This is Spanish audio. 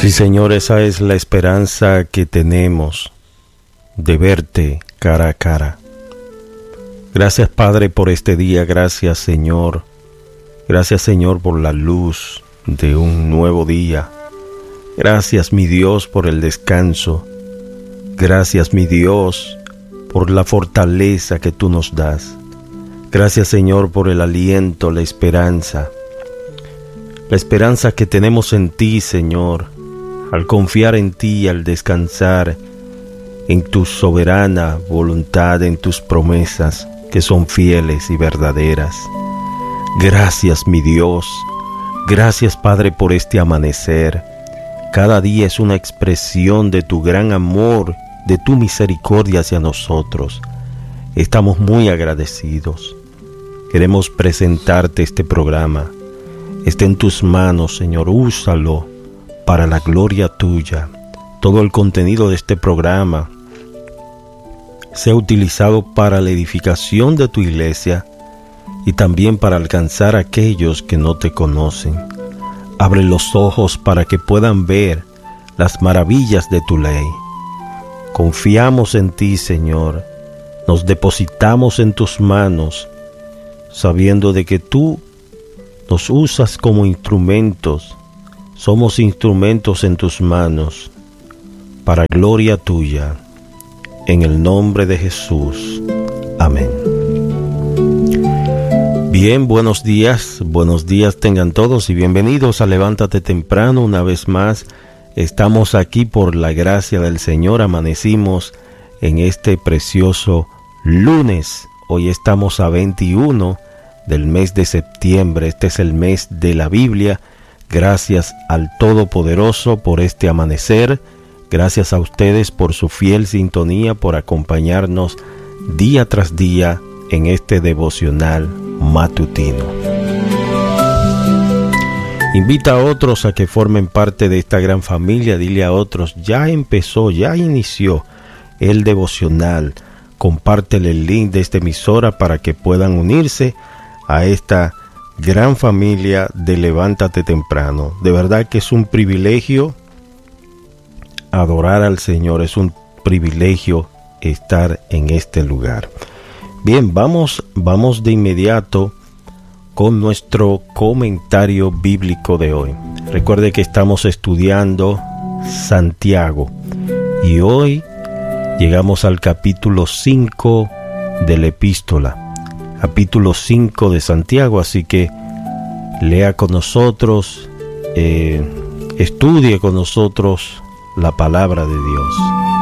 Sí, Señor, esa es la esperanza que tenemos de verte cara a cara. Gracias, Padre, por este día. Gracias, Señor. Gracias, Señor, por la luz de un nuevo día. Gracias, mi Dios, por el descanso. Gracias, mi Dios, por la fortaleza que tú nos das. Gracias, Señor, por el aliento, la esperanza que tenemos en ti, Señor, al confiar en ti, al descansar en tu soberana voluntad, en tus promesas que son fieles y verdaderas. Gracias, mi Dios. Gracias, Padre, por este amanecer. Cada día es una expresión de tu gran amor, de tu misericordia hacia nosotros. Estamos muy agradecidos. Queremos presentarte este programa. Está en tus manos, Señor. Úsalo para la gloria tuya. Todo el contenido de este programa sea utilizado para la edificación de tu iglesia y también para alcanzar a aquellos que no te conocen. Abre los ojos para que puedan ver las maravillas de tu ley. Confiamos en ti, Señor. Nos depositamos en tus manos, sabiendo de que tú nos usas como instrumentos. Somos instrumentos en tus manos, para gloria tuya. En el nombre de Jesús. Amén. Bien, buenos días tengan todos y bienvenidos a Levántate Temprano. Una vez más, estamos aquí por la gracia del Señor. Amanecimos en este precioso lunes. Hoy estamos a 21 del mes de septiembre. Este es el mes de la Biblia. Gracias al Todopoderoso por este amanecer. Gracias a ustedes por su fiel sintonía, por acompañarnos día tras día en este devocional matutino. Invita a otros a que formen parte de esta gran familia. Dile a otros, ya inició el devocional. Compártele el link de esta emisora para que puedan unirse a esta gran familia de Levántate Temprano. De verdad que es un privilegio adorar al Señor, es un privilegio estar en este lugar. Bien, vamos de inmediato con nuestro comentario bíblico de hoy. Recuerde que estamos estudiando Santiago y hoy llegamos al capítulo 5 de la epístola, capítulo 5 de Santiago, así que lea con nosotros, estudie con nosotros la palabra de Dios.